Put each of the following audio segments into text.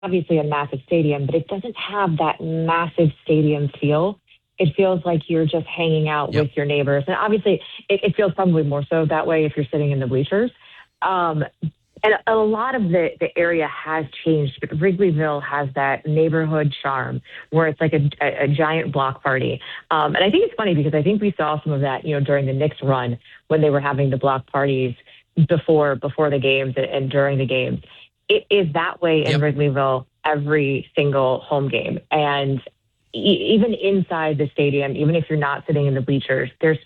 obviously a massive stadium, but it doesn't have that massive stadium feel. It feels like you're just hanging out with your neighbors. And obviously, it feels probably more so that way if you're sitting in the bleachers. And a lot of the area has changed, but Wrigleyville has that neighborhood charm where it's like a giant block party. And I think it's funny because I think we saw some of that, during the Knicks run when they were having the block parties before the games and during the games. It is that way in Wrigleyville every single home game. And even inside the stadium, even if you're not sitting in the bleachers,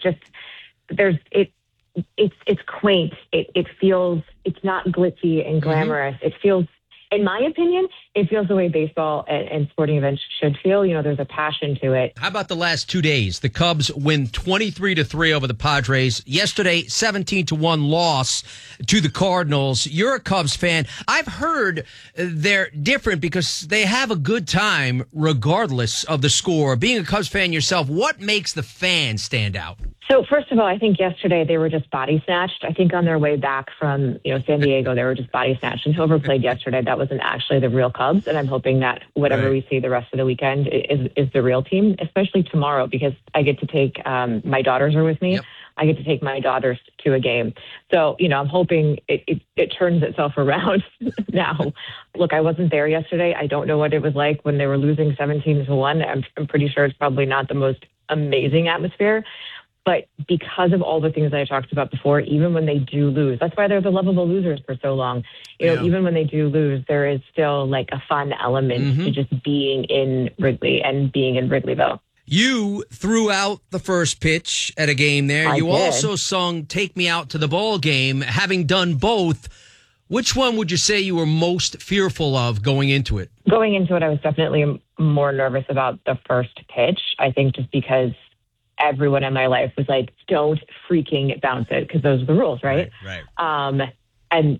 it's quaint. It feels, it's not glitzy and glamorous. It feels, in my opinion, it feels the way baseball and sporting events should feel. There's a passion to it. How about the last 2 days? The Cubs win 23-3 over the Padres. Yesterday, 17-1 loss to the Cardinals. You're a Cubs fan. I've heard they're different because they have a good time regardless of the score. Being a Cubs fan yourself, what makes the fans stand out? So first of all, I think yesterday they were just body snatched. I think on their way back from San Diego, they were just body snatched. And whoever played yesterday, that wasn't actually the real Cubs. And I'm hoping that whatever we see the rest of the weekend is the real team, especially tomorrow, because I get to take my daughters are with me. Yep. I get to take my daughters to a game. So, I'm hoping it turns itself around now. Look, I wasn't there yesterday. I don't know what it was like when they were losing 17-1. I'm pretty sure it's probably not the most amazing atmosphere. But because of all the things that I talked about before, even when they do lose, that's why they're the lovable losers for so long. Even when they do lose, there is still like a fun element to just being in Wrigley and being in Wrigleyville. You threw out the first pitch at a game there. I did. Also sung Take Me Out to the Ball Game. Having done both, which one would you say you were most fearful of going into it? Going into it, I was definitely more nervous about the first pitch. I think just because everyone in my life was like, don't freaking bounce it, because those are the rules, right? Right. And,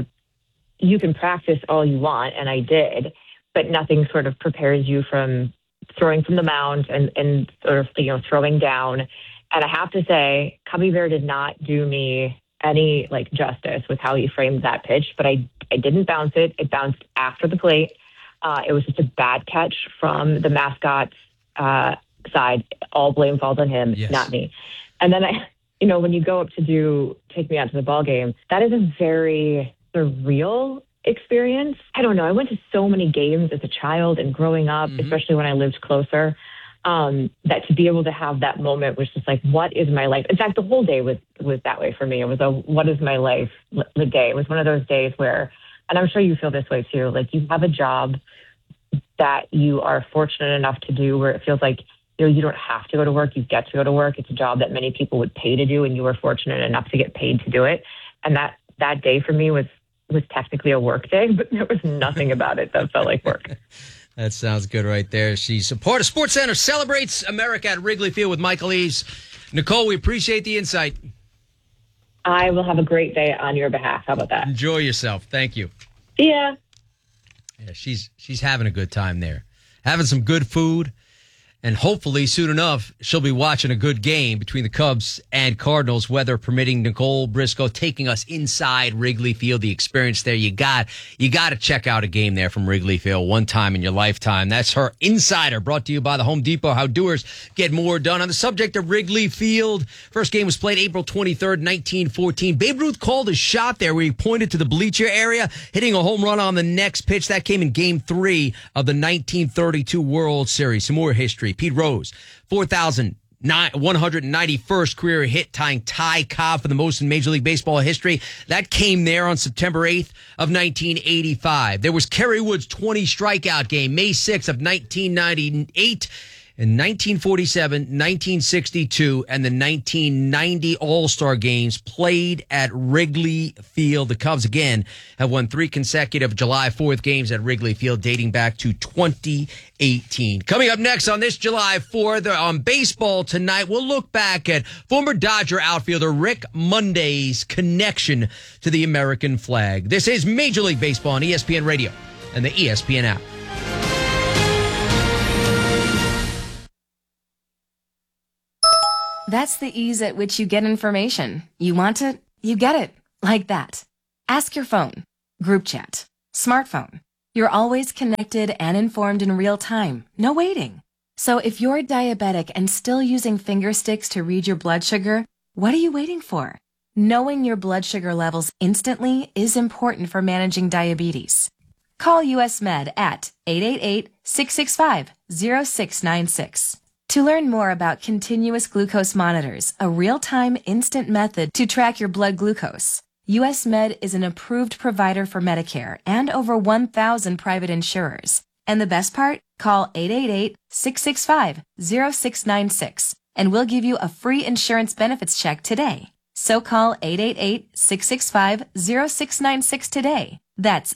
you can practice all you want, and I did, but nothing sort of prepares you from throwing from the mound and sort of, throwing down. And I have to say, Cubby Bear did not do me any, justice with how he framed that pitch, but I didn't bounce it. It bounced after the plate. It was just a bad catch from the mascot's side. All blame falls on him, not me. And then when you go up to Take Me Out to the Ball Game, that is a very surreal experience. I don't know. I went to so many games as a child and growing up, especially when I lived closer, that to be able to have that moment was just like, what is my life? In fact, the whole day was that way for me. It was a what is my life the day. It was one of those days where, and I'm sure you feel this way too, like you have a job that you are fortunate enough to do where it feels like you don't have to go to work. You get to go to work. It's a job that many people would pay to do, and you were fortunate enough to get paid to do it. And that day for me was technically a work day, but there was nothing about it that felt like work. That sounds good right there. She's a part of SportsCenter Celebrates America at Wrigley Field with Michael Eaves. Nicole, we appreciate the insight. I will have a great day on your behalf. How about that? Enjoy yourself. Thank you. See ya. Yeah, she's having a good time there. Having some good food. And hopefully, soon enough, she'll be watching a good game between the Cubs and Cardinals, weather permitting. Nicole Briscoe taking us inside Wrigley Field, the experience there. You got to check out a game there from Wrigley Field one time in your lifetime. That's her Insider, brought to you by the Home Depot. How doers get more done. On the subject of Wrigley Field, first game was played April 23rd, 1914. Babe Ruth called a shot there where he pointed to the bleacher area, hitting a home run on the next pitch. That came in Game 3 of the 1932 World Series. Some more history. Pete Rose, 4,191st career hit, tying Ty Cobb for the most in Major League Baseball history. That came there on September 8th of 1985. There was Kerry Wood's 20 strikeout game, May 6th of 1998. In 1947, 1962, and the 1990 All-Star Games played at Wrigley Field. The Cubs, again, have won 3 consecutive July 4th games at Wrigley Field dating back to 2018. Coming up next on this July 4th, on baseball tonight, we'll look back at former Dodger outfielder Rick Monday's connection to the American flag. This is Major League Baseball on ESPN Radio and the ESPN app. That's the ease at which you get information. You want it, you get it. Like that. Ask your phone. Group chat. Smartphone. You're always connected and informed in real time. No waiting. So if you're diabetic and still using finger sticks to read your blood sugar, what are you waiting for? Knowing your blood sugar levels instantly is important for managing diabetes. Call US Med at 888-665-0696. To learn more about continuous glucose monitors, a real-time instant method to track your blood glucose, US Med is an approved provider for Medicare and over 1,000 private insurers. And the best part? Call 888-665-0696 and we'll give you a free insurance benefits check today. So call 888-665-0696 today. That's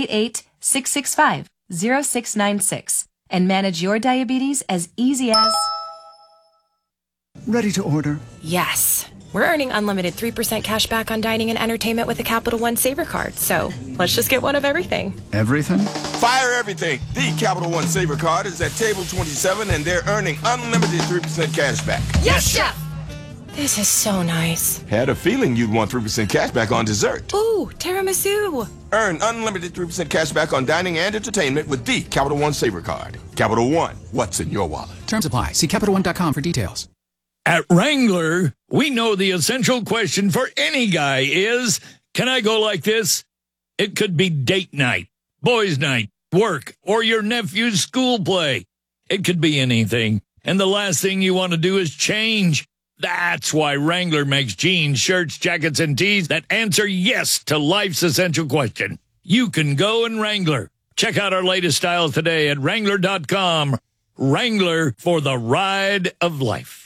888-665-0696 and manage your diabetes as easy as... Ready to order. Yes. We're earning unlimited 3% cash back on dining and entertainment with the Capital One Saver Card. So let's just get one of everything. Everything? Fire everything. The Capital One Saver Card is at table 27 and they're earning unlimited 3% cash back. Yes, Chef! This is so nice. Had a feeling you'd want 3% cash back on dessert. Ooh, tiramisu. Earn unlimited 3% cash back on dining and entertainment with the Capital One Saver Card. Capital One, what's in your wallet? Terms apply. See CapitalOne.com for details. At Wrangler, we know the essential question for any guy is, can I go like this? It could be date night, boys' night, work, or your nephew's school play. It could be anything. And the last thing you want to do is change. That's why Wrangler makes jeans, shirts, jackets, and tees that answer yes to life's essential question. You can go in Wrangler. Check out our latest styles today at Wrangler.com. Wrangler, for the ride of life.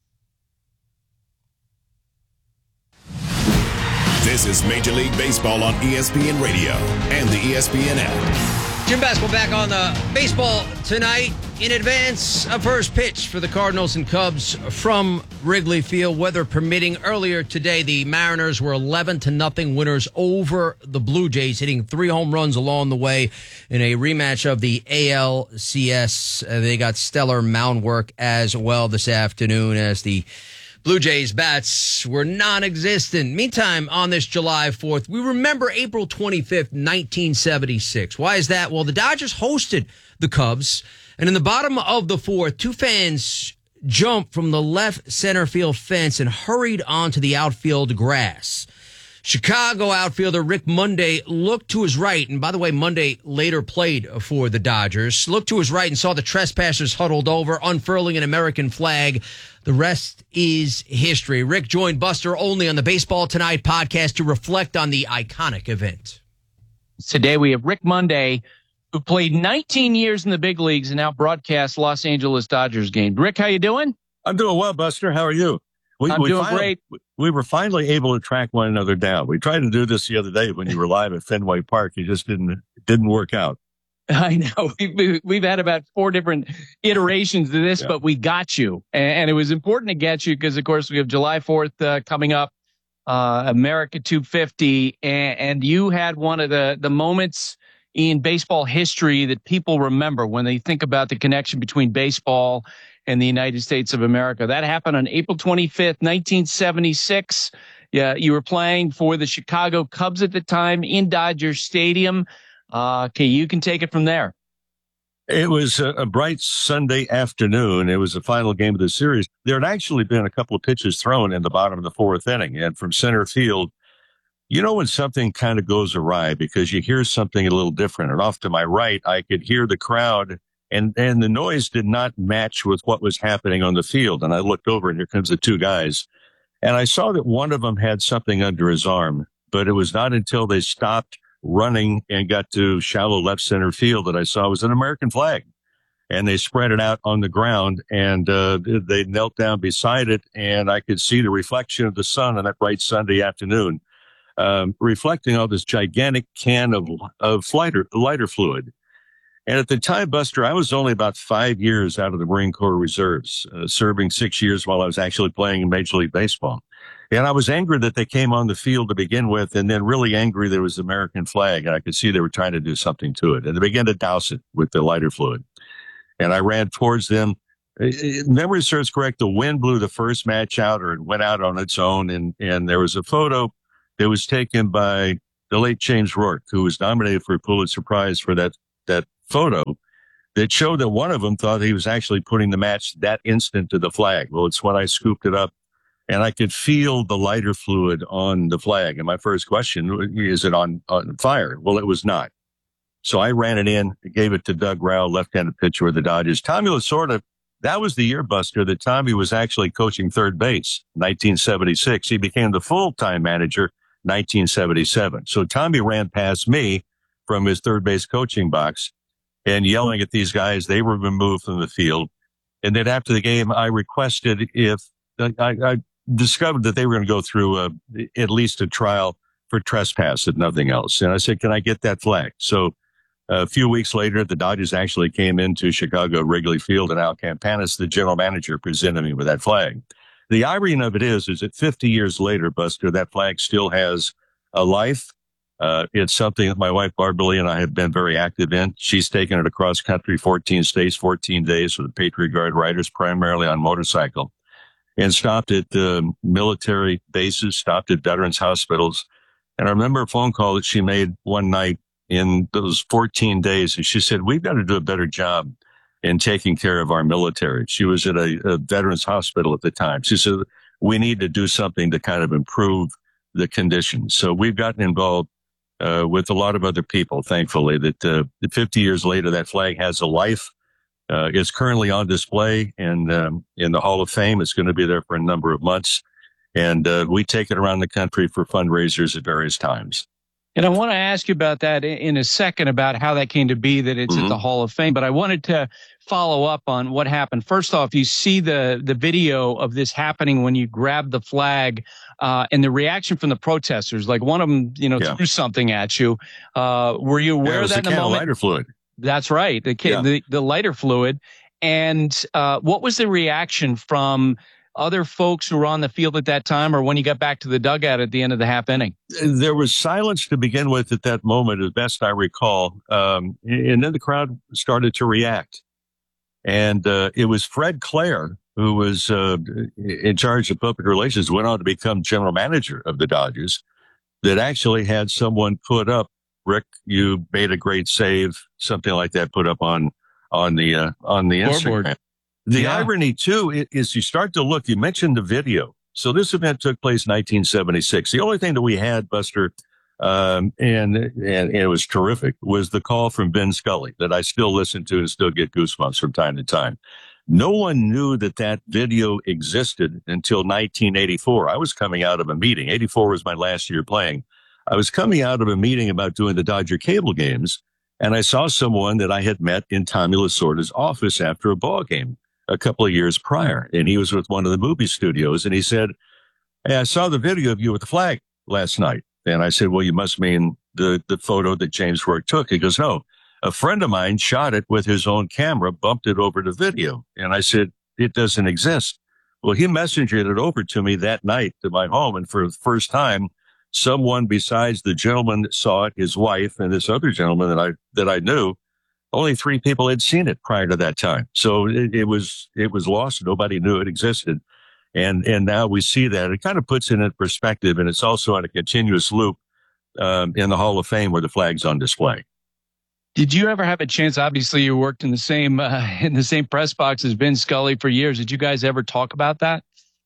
This is Major League Baseball on ESPN Radio and the ESPN app. Gym basketball back on the baseball tonight in advance of first pitch for the Cardinals and Cubs from Wrigley Field. Weather permitting, earlier today, the Mariners were 11-0 winners over the Blue Jays, hitting 3 home runs along the way in a rematch of the ALCS. They got stellar mound work as well this afternoon as the Blue Jays bats were non-existent. Meantime, on this July 4th, we remember April 25th, 1976. Why is that? Well, the Dodgers hosted the Cubs, and in the bottom of the 4th, 2 fans jumped from the left center field fence and hurried onto the outfield grass. Chicago outfielder Rick Monday looked to his right, and by the way, Monday later played for the Dodgers, looked to his right and saw the trespassers huddled over, unfurling an American flag. The rest is history. Rick joined Buster Olney on the Baseball Tonight podcast to reflect on the iconic event. Today we have Rick Monday, who played 19 years in the big leagues and now broadcasts Los Angeles Dodgers games. Rick, how you doing? I'm doing well, Buster. How are you? I'm doing great. We were finally able to track one another down. We tried to do this the other day when you were live at Fenway Park. It just didn't work out. I know. We've had about 4 different iterations of this, but we got you. And it was important to get you because, of course, we have July 4th coming up, America 250. And you had one of the moments in baseball history that people remember when they think about the connection between baseball and the United States of America. That happened on April 25th, 1976. Yeah, you were playing for the Chicago Cubs at the time in Dodger Stadium. Okay, you can take it from there. It was a bright Sunday afternoon. It was the final game of the series. There had actually been a couple of pitches thrown in the bottom of the 4th inning, and from center field, you know when something kind of goes awry because you hear something a little different. And off to my right, I could hear the crowd, and the noise did not match with what was happening on the field. And I looked over, and here comes the 2 guys. And I saw that one of them had something under his arm, but it was not until they stopped running and got to shallow left center field that I saw it was an American flag. And they spread it out on the ground, and they knelt down beside it, and I could see the reflection of the sun on that bright Sunday afternoon, reflecting on this gigantic can of lighter fluid. And at the time, Buster, I was only about 5 years out of the Marine Corps Reserves, serving 6 years while I was actually playing in Major League Baseball. And I was angry that they came on the field to begin with, and then really angry there was the American flag. And I could see they were trying to do something to it. And they began to douse it with the lighter fluid. And I ran towards them. Memory serves correct, the wind blew the first match out, or it went out on its own. And there was a photo that was taken by the late James Rourke, who was nominated for a Pulitzer Prize for that that photo that showed that one of them thought he was actually putting the match that instant to the flag. Well, it's when I scooped it up and I could feel the lighter fluid on the flag. And my first question, is it on fire? Well, it was not. So I ran it in, gave it to Doug Rao, left-handed pitcher of the Dodgers. Tommy Lasorda, that was the year, Buster, that Tommy was actually coaching third base, 1976. He became the full-time manager, 1977. So Tommy ran past me from his third base coaching box and yelling at these guys. They were removed from the field. And then after the game, I requested if I discovered that they were going to go through at least a trial for trespass, if nothing else. And I said, can I get that flag? So a few weeks later, the Dodgers actually came into Chicago Wrigley Field, and Al Campanis, the general manager, presented me with that flag. The irony of it is that 50 years later, Buster, that flag still has a life. It's something that my wife, Barbara Lee, and I have been very active in. She's taken it across country, 14 states, 14 days with the Patriot Guard riders, primarily on motorcycle, and stopped at military bases, stopped at veterans hospitals. And I remember a phone call that she made one night in those 14 days. And she said, we've got to do a better job in taking care of our military. She was at a veterans hospital at the time. She said, we need to do something to kind of improve the conditions. So we've gotten involved with a lot of other people, thankfully, that 50 years later, that flag has a life. It's currently on display in the Hall of Fame. It's going to be there for a number of months. And we take it around the country for fundraisers at various times. And I want to ask you about that in a second, about how that came to be that it's at the Hall of Fame. But I wanted to follow up on what happened. First off, you see the video of this happening when you grab the flag and the reaction from the protesters. Like one of them, threw something at you. Were you aware of that in the moment? Lighter fluid. That's right. The lighter fluid. And what was the reaction from other folks who were on the field at that time, or when you got back to the dugout at the end of the half inning? There was silence to begin with at that moment, as best I recall. And then the crowd started to react. And it was Fred Clare, who was in charge of public relations, went on to become general manager of the Dodgers, that actually had someone put up, Rick, you made a great save, something like that, put up on the Instagram. The irony, too, is you start to look, you mentioned the video. So this event took place in 1976. The only thing that we had, Buster, and it was terrific, was the call from Vin Scully that I still listen to and still get goosebumps from time to time. No one knew that video existed until 1984. I was coming out of a meeting. 84 was my last year playing. I was coming out of a meeting about doing the Dodger cable games, and I saw someone that I had met in Tommy Lasorda's office after a ball game a couple of years prior. And he was with one of the movie studios, and he said, hey, I saw the video of you with the flag last night. And I said, well, you must mean the photo that James Work took. He goes, no, a friend of mine shot it with his own camera, bumped it over to video. And I said, it doesn't exist. Well, he messengered it over to me that night to my home. And for the first time, someone besides the gentleman that saw it, his wife, and this other gentleman that I knew, only 3 people had seen it prior to that time. So it was lost. Nobody knew it existed. And now we see that. It kind of puts it in perspective, and it's also on a continuous loop in the Hall of Fame where the flag's on display. Did you ever have a chance? Obviously, you worked in the same press box as Vin Scully for years. Did you guys ever talk about that?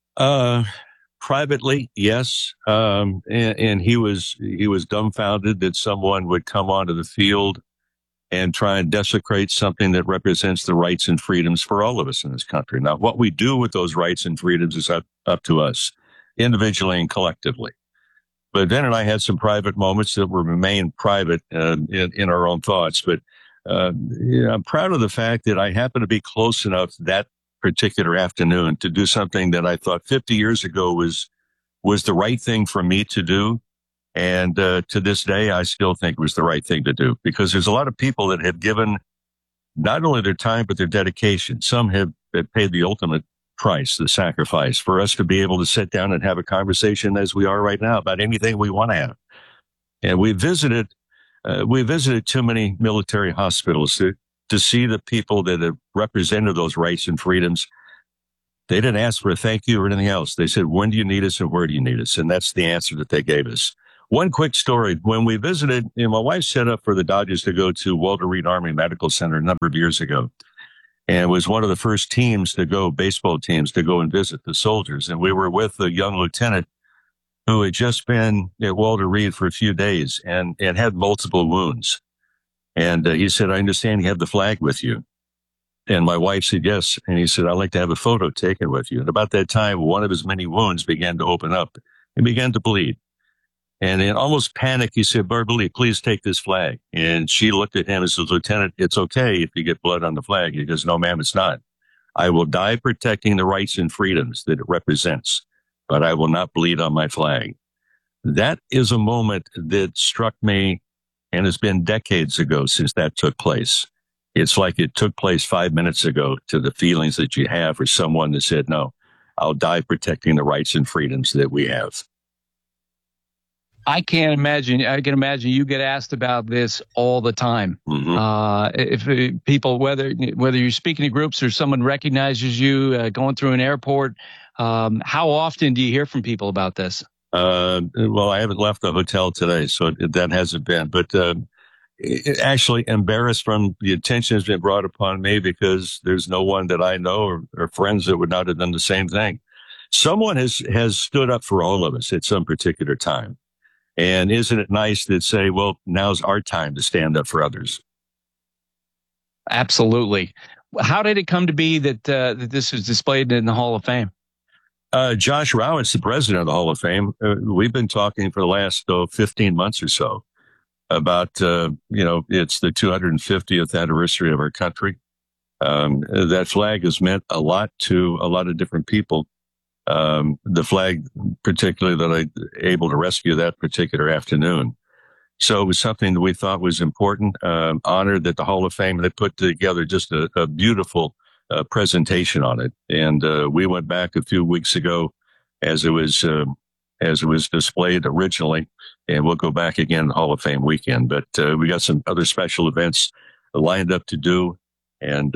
Privately, yes. And he was dumbfounded that someone would come onto the field and try and desecrate something that represents the rights and freedoms for all of us in this country. Now, what we do with those rights and freedoms is up to us, individually and collectively. But Vin and I had some private moments that will remain private in our own thoughts. But I'm proud of the fact that I happened to be close enough that particular afternoon to do something that I thought 50 years ago was the right thing for me to do. And to this day, I still think it was the right thing to do, because there's a lot of people that have given not only their time, but their dedication. Some have paid the ultimate price, the sacrifice, for us to be able to sit down and have a conversation as we are right now about anything we want to have. And we visited too many military hospitals to see the people that have represented those rights and freedoms. They didn't ask for a thank you or anything else. They said, when do you need us and where do you need us? And that's the answer that they gave us. One quick story. When we visited, my wife set up for the Dodgers to go to Walter Reed Army Medical Center a number of years ago. And it was one of the first baseball teams to go and visit the soldiers. And we were with a young lieutenant who had just been at Walter Reed for a few days and had multiple wounds. And he said, I understand you have the flag with you. And my wife said, yes. And he said, I'd like to have a photo taken with you. And about that time, one of his many wounds began to open up and began to bleed. And in almost panic, he said, Barbara, please take this flag. And she looked at him and said, Lieutenant, it's okay if you get blood on the flag. He goes, no, ma'am, it's not. I will die protecting the rights and freedoms that it represents, but I will not bleed on my flag. That is a moment that struck me, and it's been decades ago since that took place. It's like it took place 5 minutes ago to the feelings that you have for someone that said, no, I'll die protecting the rights and freedoms that we have. I can imagine you get asked about this all the time. Mm-hmm. If people, whether you're speaking to groups or someone recognizes you going through an airport, how often do you hear from people about this? Well, I haven't left the hotel today, so that hasn't been. But actually embarrassed from the attention has been brought upon me because there's no one that I know or friends that would not have done the same thing. Someone has stood up for all of us at some particular time. And isn't it nice to say, well, now's our time to stand up for others? Absolutely. How did it come to be that this was displayed in the Hall of Fame? Josh Rowett's the president of the Hall of Fame. We've been talking for the last 15 months or so about, it's the 250th anniversary of our country. That flag has meant a lot to a lot of different people. The flag, particularly that I able to rescue that particular afternoon. So it was something that we thought was important, honored that the Hall of Fame, they put together just a beautiful presentation on it. And we went back a few weeks ago as it was displayed originally, and we'll go back again Hall of Fame weekend. But we got some other special events lined up to do. And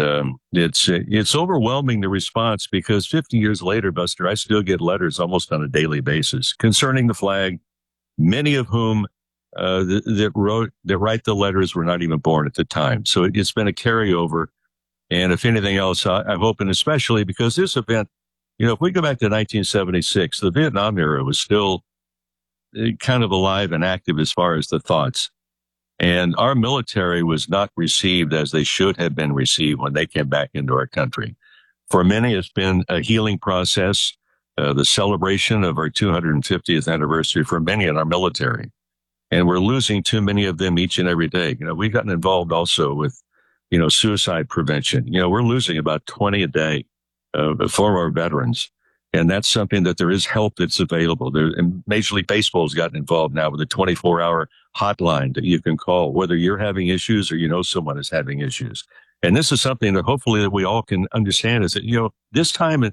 it's overwhelming, the response, because 50 years later, Buster, I still get letters almost on a daily basis concerning the flag, many of whom that write the letters were not even born at the time. So it's been a carryover. And if anything else, I hope, and especially because this event, if we go back to 1976, the Vietnam era was still kind of alive and active as far as the thoughts. And our military was not received as they should have been received when they came back into our country. For many, it's been a healing process, the celebration of our 250th anniversary for many in our military. And we're losing too many of them each and every day. We've gotten involved also with, suicide prevention. We're losing about 20 a day for our veterans. And that's something that there is help that's available. And Major League Baseball has gotten involved now with a 24-hour hotline that you can call, whether you're having issues or someone is having issues. And this is something that hopefully that we all can understand is that, this time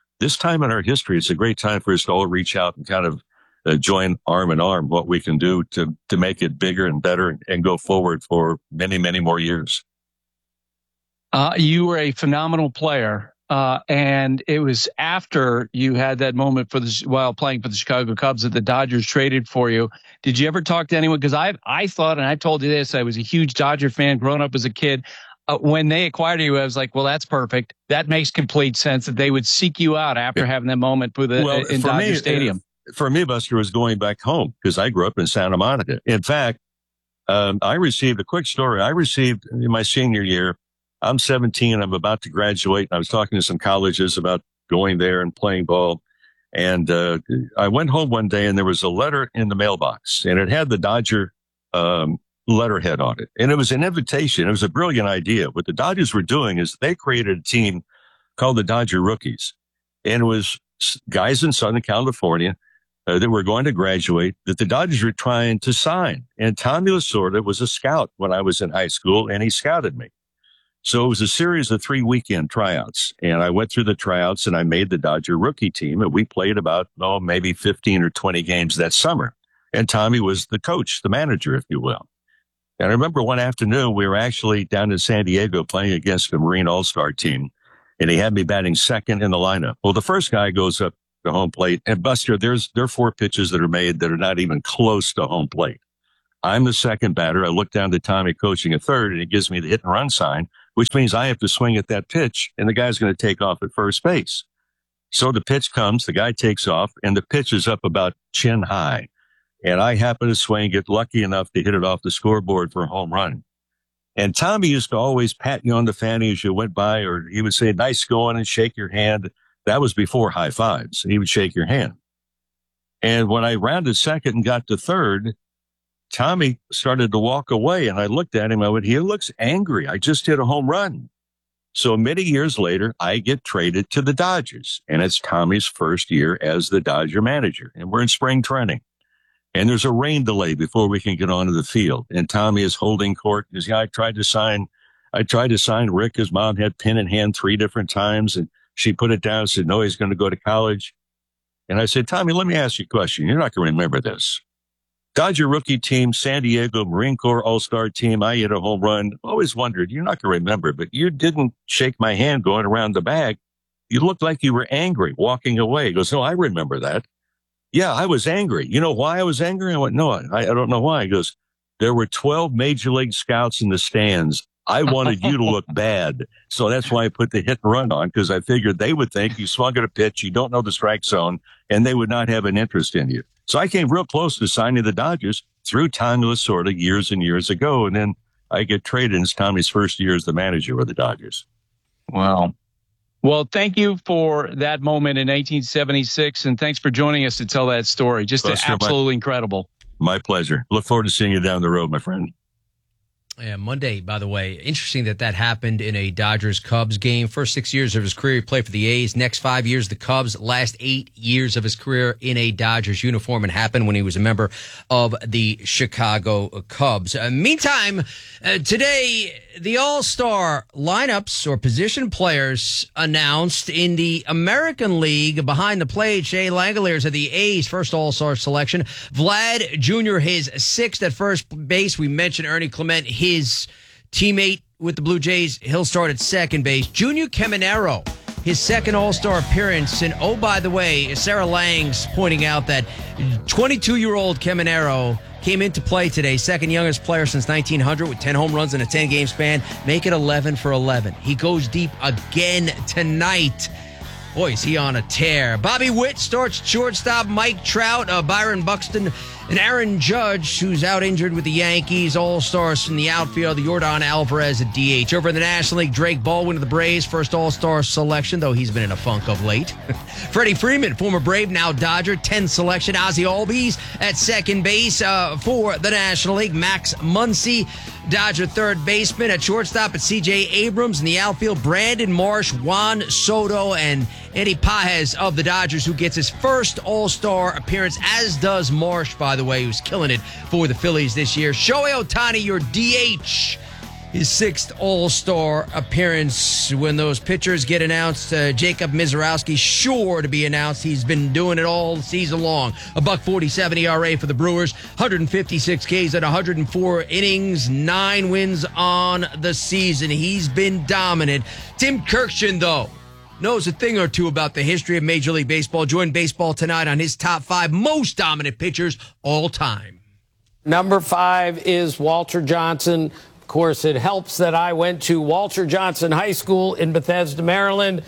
in our history, it's a great time for us to all reach out and kind of join arm in arm what we can do to make it bigger and better and go forward for many, many more years. You were a phenomenal player. And it was after you had that moment while playing for the Chicago Cubs that the Dodgers traded for you. Did you ever talk to anyone? Because I thought, and I told you this, I was a huge Dodger fan growing up as a kid. When they acquired you, I was like, well, that's perfect. That makes complete sense that they would seek you out after having that moment in Dodger Stadium. For me, Buster, was going back home because I grew up in Santa Monica. In fact, I received a quick story. I received in my senior year, I'm 17. I'm about to graduate. I was talking to some colleges about going there and playing ball. And I went home one day and there was a letter in the mailbox and it had the Dodger letterhead on it. And it was an invitation. It was a brilliant idea. What the Dodgers were doing is they created a team called the Dodger Rookies. And it was guys in Southern California that were going to graduate that the Dodgers were trying to sign. And Tommy Lasorda was a scout when I was in high school and he scouted me. So it was a series of 3 weekend tryouts, and I went through the tryouts and I made the Dodger rookie team, and we played about, maybe 15 or 20 games that summer. And Tommy was the coach, the manager, if you will. And I remember one afternoon we were actually down in San Diego playing against a Marine All-Star team, and he had me batting second in the lineup. Well, the first guy goes up to home plate. And Buster, there are 4 pitches that are made that are not even close to home plate. I'm the second batter. I look down to Tommy coaching at third, and he gives me the hit and run sign, which means I have to swing at that pitch, and the guy's going to take off at first base. So the pitch comes, the guy takes off, and the pitch is up about chin high. And I happen to swing, get lucky enough to hit it off the scoreboard for a home run. And Tommy used to always pat you on the fanny as you went by, or he would say, nice going, and shake your hand. That was before high fives. He would shake your hand. And when I rounded second and got to third, Tommy started to walk away, and I looked at him. I went, he looks angry. I just hit a home run. So many years later, I get traded to the Dodgers, and it's Tommy's first year as the Dodger manager. And we're in spring training, and there's a rain delay before we can get onto the field. And Tommy is holding court because I tried to sign Rick. His mom had pen in hand 3 different times, and she put it down and said, no, he's going to go to college. And I said, Tommy, let me ask you a question. You're not going to remember this. Dodger rookie team, San Diego Marine Corps All-Star team. I hit a home run. Always wondered, you're not going to remember, but you didn't shake my hand going around the bag. You looked like you were angry walking away. He goes, no, I remember that. Yeah, I was angry. You know why I was angry? I went, no, I don't know why. He goes, there were 12 major league scouts in the stands. I wanted you to look bad. So that's why I put the hit and run on, because I figured they would think you swung at a pitch, you don't know the strike zone, and they would not have an interest in you. So I came real close to signing the Dodgers through Tommy Lasorda years and years ago. And then I get traded, and it's Tommy's first year as the manager of the Dodgers. Wow. Well, thank you for that moment in 1976, and thanks for joining us to tell that story. Just absolutely incredible. My pleasure. Look forward to seeing you down the road, my friend. Yeah, Monday, by the way. Interesting that happened in a Dodgers-Cubs game. First 6 years of his career, he played for the A's. Next 5 years, the Cubs. Last 8 years of his career in a Dodgers uniform, and happened when he was a member of the Chicago Cubs. Meantime, today, the All-Star lineups or position players announced in the American League. Behind the plate, Shea Langeliers of the A's first All-Star selection. Vlad Jr., his 6th at first base. We mentioned Ernie Clement, his teammate with the Blue Jays. He'll start at second base. Junior Caminero, his second All-Star appearance. And, oh, by the way, Sarah Lang's pointing out that 22-year-old Caminero came into play today, second youngest player since 1900 with 10 home runs in a 10-game span. Make it 11 for 11. He goes deep again tonight. Boy, is he on a tear. Bobby Witt starts shortstop. Mike Trout, Byron Buxton, and Aaron Judge, who's out injured with the Yankees. All-Stars from the outfield, Yordan Alvarez at DH. Over in the National League, Drake Baldwin of the Braves, first All-Star selection, though he's been in a funk of late. Freddie Freeman, former Brave, now Dodger, 10th selection. Ozzie Albies at second base for the National League. Max Muncy, Dodger third baseman. At shortstop, at C.J. Abrams. In the outfield, Brandon Marsh, Juan Soto, and Eddie Pajes of the Dodgers, who gets his first All-Star appearance, as does Marsh, by the way, who's killing it for the Phillies this year. Shohei Ohtani, your DH, his 6th All-Star appearance. When those pitchers get announced, Jacob Mizorowski sure to be announced. He's been doing it all season long. A $1.47 ERA for the Brewers, 156 Ks at 104 innings, 9 wins on the season. He's been dominant. Tim Kirkjian, though, knows a thing or two about the history of Major League Baseball. Join Baseball Tonight on his top 5 most dominant pitchers all time. Number 5 is Walter Johnson. Of course, it helps that I went to Walter Johnson High School in Bethesda, Maryland.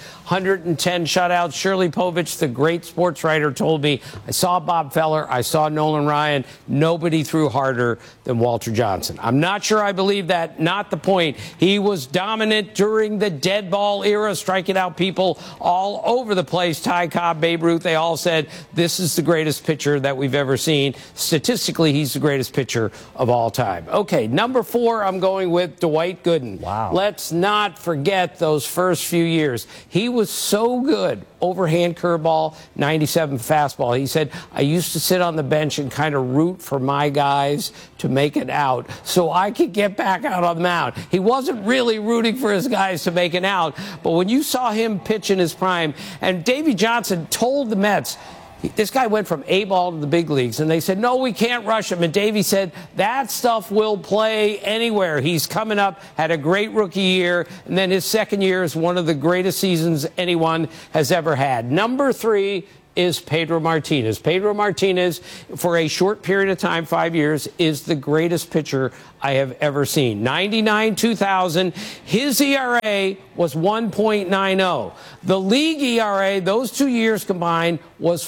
110 shutouts. Shirley Povich, the great sports writer, told me, I saw Bob Feller, I saw Nolan Ryan. Nobody threw harder than Walter Johnson. I'm not sure I believe that. Not the point. He was dominant during the dead ball era, striking out people all over the place. Ty Cobb, Babe Ruth, they all said, this is the greatest pitcher that we've ever seen. Statistically, he's the greatest pitcher of all time. Okay, number 4, I'm going with Dwight Gooden. Wow. Let's not forget those first few years. He was so good. Overhand curveball, 97 fastball. He said, I used to sit on the bench and kind of root for my guys to make it out so I could get back out on the mound. He wasn't really rooting for his guys to make it out, but when you saw him pitch in his prime, and Davey Johnson told the Mets, this guy went from A-ball to the big leagues, and they said, no, we can't rush him. And Davey said, that stuff will play anywhere. He's coming up, had a great rookie year, and then his second year is one of the greatest seasons anyone has ever had. Number 3, is Pedro Martinez. Pedro Martinez, for a short period of time, 5 years, is the greatest pitcher I have ever seen. 99, 2000, his ERA was 1.90. The league ERA, those 2 years combined, was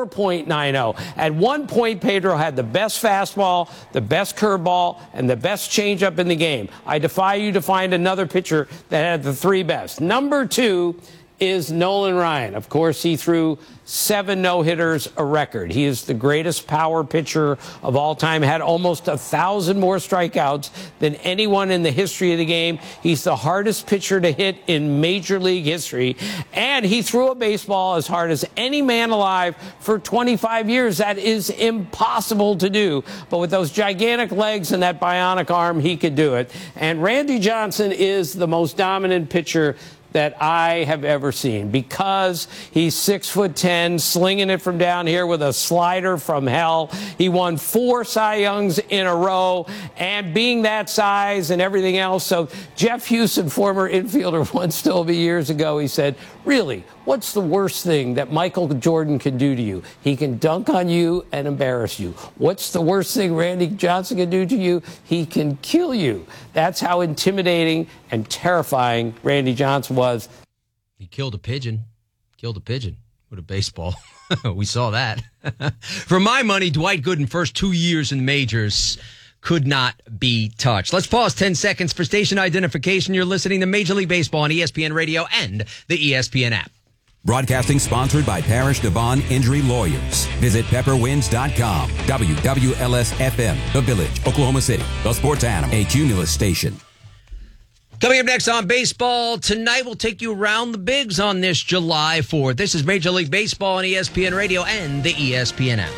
4.90. At one point, Pedro had the best fastball, the best curveball, and the best changeup in the game. I defy you to find another pitcher that had the three best. Number two is Nolan Ryan. Of course, he threw 7 no-hitters, a record. He is the greatest power pitcher of all time, had almost 1,000 more strikeouts than anyone in the history of the game. He's the hardest pitcher to hit in Major League history, and he threw a baseball as hard as any man alive for 25 years. That is impossible to do, but with those gigantic legs and that bionic arm, he could do it. And Randy Johnson is the most dominant pitcher that I have ever seen, because he's 6'10", slinging it from down here with a slider from hell. He won 4 Cy Youngs in a row, and being that size and everything else. So Jeff Houston, former infielder, once told me years ago, he said, really, what's the worst thing that Michael Jordan can do to you? He can dunk on you and embarrass you. What's the worst thing Randy Johnson can do to you? He can kill you. That's how intimidating and terrifying Randy Johnson was. He killed a pigeon. Killed a pigeon with a baseball. We saw that. For my money, Dwight Gooden, first 2 years in majors, could not be touched. Let's pause 10 seconds for station identification. You're listening to Major League Baseball on ESPN Radio and the ESPN app. Broadcasting sponsored by Parrish Devon Injury Lawyers. Visit pepperwinds.com. WWLS-FM, The Village, Oklahoma City. The Sports Animal, a Cumulus station. Coming up next on baseball tonight, we'll take you around the bigs on this July 4th. This is Major League Baseball on ESPN Radio and the ESPN app.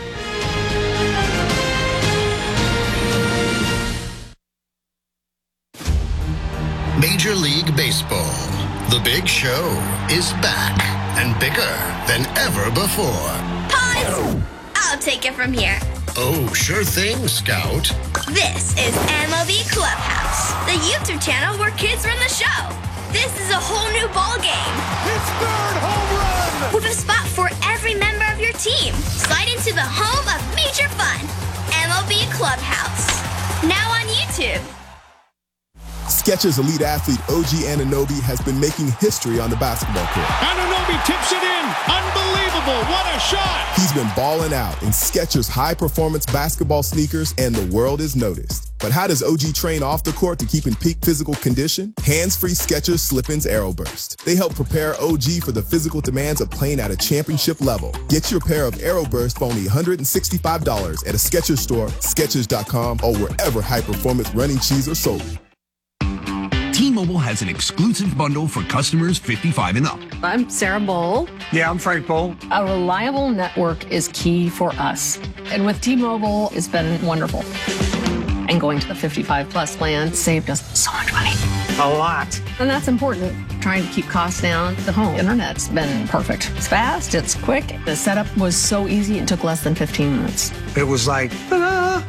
Major League Baseball. The Big Show is back and bigger than ever before. Pause! I'll take it from here. Oh, sure thing, Scout. This is MLB Clubhouse, the YouTube channel where kids run the show. This is a whole new ball game. His third home run! With a spot for every member of your team. Slide into the home of major fun. MLB Clubhouse. Now on YouTube. Skechers elite athlete OG Anunoby has been making history on the basketball court. Anunoby tips it in. Unbelievable. What a shot. He's been balling out in Skechers high-performance basketball sneakers, and the world is noticed. But how does OG train off the court to keep in peak physical condition? Hands-free Skechers Slip-ins Aeroburst. They help prepare OG for the physical demands of playing at a championship level. Get your pair of Aeroburst for only $165 at a Skechers store, Skechers.com, or wherever high-performance running shoes are sold. T-Mobile has an exclusive bundle for customers 55 and up. I'm Sarah Bowl. Yeah, I'm Frank Bowl. A reliable network is key for us. And with T-Mobile, it's been wonderful. And going to the 55 plus plan saved us so much money. A lot. And that's important. Trying to keep costs down. The home internet's been perfect. It's fast, it's quick. The setup was so easy, it took less than 15 minutes. It was like, ta-da!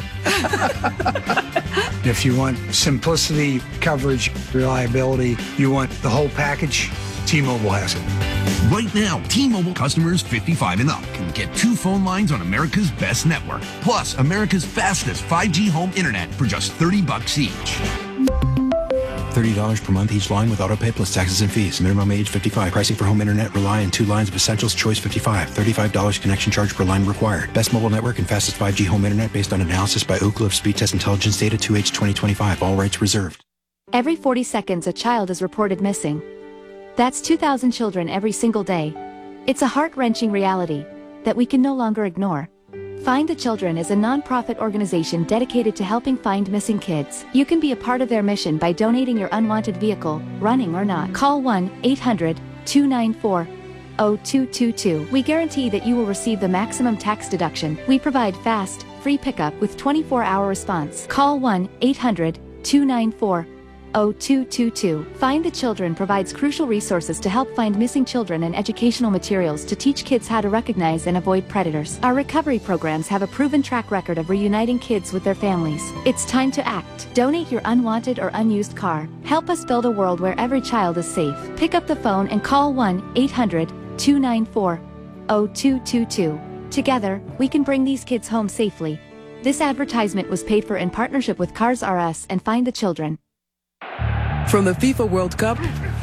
If you want simplicity, coverage, reliability, you want the whole package, T-Mobile has it. Right now, T-Mobile customers 55 and up can get 2 phone lines on America's best network, plus America's fastest 5G home internet for just $30 each. $30 per month each line with autopay plus taxes and fees. Minimum age 55. Pricing for home internet rely on 2 lines of Essentials Choice 55. $35 connection charge per line required. Best mobile network and fastest 5G home internet based on analysis by Ookla of Speed Test Intelligence data 2H 2025. All rights reserved. Every 40 seconds a child is reported missing. That's 2,000 children every single day. It's a heart-wrenching reality that we can no longer ignore. Find the Children is a non-profit organization dedicated to helping find missing kids. You can be a part of their mission by donating your unwanted vehicle, running or not. Call 1-800-294-0222. We guarantee that you will receive the maximum tax deduction. We provide fast, free pickup with 24-hour response. Call 1-800-294-0222. Find the Children provides crucial resources to help find missing children and educational materials to teach kids how to recognize and avoid predators. Our recovery programs have a proven track record of reuniting kids with their families. It's time to act. Donate your unwanted or unused car. Help us build a world where every child is safe. Pick up the phone and call 1-800-294-0222. 0222. Together, we can bring these kids home safely. This advertisement was paid for in partnership with Cars R Us and Find the Children. From the FIFA World Cup